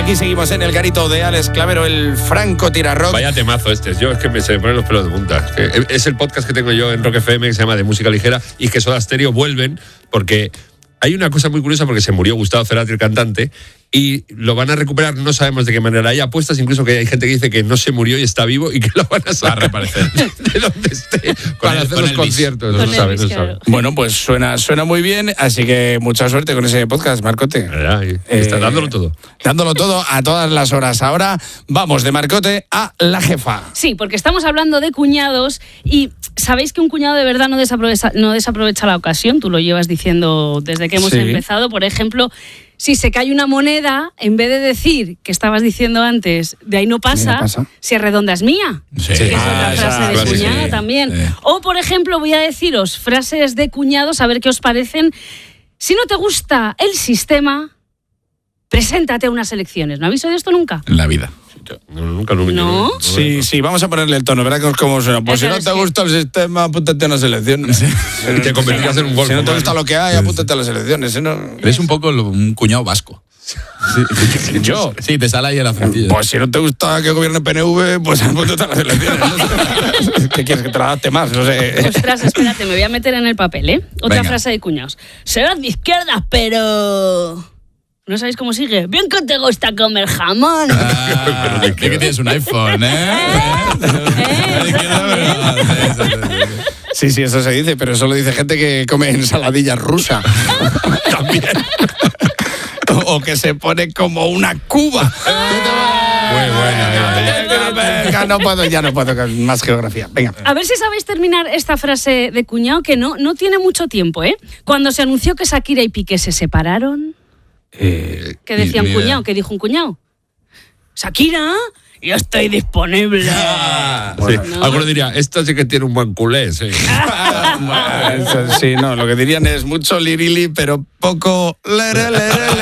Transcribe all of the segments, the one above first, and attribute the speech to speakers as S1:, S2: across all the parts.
S1: Aquí seguimos en el garito de Alex Clavero, el Franco Tirarrock.
S2: Vaya temazo este. Yo es que se me ponen los pelos de punta. Es el podcast que tengo yo en Rock FM que se llama De Música Ligera y que Soda Stereo vuelven porque hay una cosa muy curiosa porque se murió Gustavo Cerati, el cantante, y lo van a recuperar, no sabemos de qué manera. Hay apuestas incluso que hay gente que dice que no se murió y está vivo y que lo van a sacar,
S3: va a reaparecer
S2: de donde esté para hacer los conciertos. No sabe.
S1: Bueno, pues suena muy bien, así que mucha suerte con ese podcast, Marcote.
S2: Está dándolo todo.
S1: Dándolo todo a todas las horas. Ahora vamos de Marcote a la jefa.
S4: Sí, porque estamos hablando de cuñados y sabéis que un cuñado de verdad no desaprovecha la ocasión. Tú lo llevas diciendo desde que hemos empezado. Por ejemplo, si se cae una moneda, en vez de decir que estabas diciendo antes, de ahí no pasa, si es redonda es mía.
S3: Sí.
S4: Que es otra frase de cuñado también. Sí. O, por ejemplo, voy a deciros frases de cuñados, a ver qué os parecen. Si no te gusta el sistema, preséntate a unas elecciones. ¿No habéis oído esto nunca?
S3: En la vida.
S2: Nunca.
S1: ¿No? Sí, vamos a ponerle el tono, verás cómo suena. Pues si no te gusta el sistema, apúntate a unas elecciones.
S2: Sí. Te convertirás en un golfo.
S1: Si no te gusta lo que hay, apúntate a las elecciones. Si no...
S3: Eres un poco un cuñado vasco. Sí. ¿Yo? Sí, te sale ahí en la frentilla.
S1: Pues si no te gusta que gobierne PNV, pues apúntate a las elecciones. ¿Qué quieres, que te la adapte más? No sé.
S4: Ostras, espérate, me voy a meter en el papel, ¿eh? Otra frase de cuñados. Serás de izquierdas, pero... ¿No sabéis cómo sigue? Bien que te gusta comer jamón.
S3: Bien que tienes un iPhone,
S1: Sí, eso se dice, pero eso lo dice gente que come ensaladilla rusa. También. O que se pone como una cuba.
S2: Muy buena.
S1: Ya no puedo con más geografía. Venga.
S4: A ver si sabéis terminar esta frase de cuñado que no tiene mucho tiempo, ¿eh? Cuando se anunció que Shakira y Piqué se separaron... ¿Qué decía un cuñado? ¿Qué dijo un cuñado? Shakira, yo estoy disponible.
S2: Bueno, no. Alguno diría, esto sí que tiene un buen culé, sí.
S1: Sí, no, lo que dirían es mucho lirili, pero poco lere.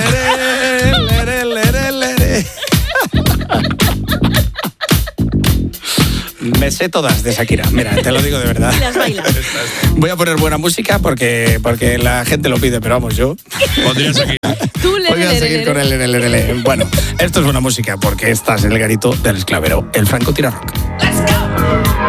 S1: Me sé todas de Shakira, mira, te lo digo de verdad.
S4: Y las bailas.
S1: Voy a poner buena música porque la gente lo pide, pero vamos, yo
S2: podría seguir.
S1: Voy a seguir con el lere. Bueno, esto es buena música porque estás en el garito del Alex Clavero, el Franco Tirarrock.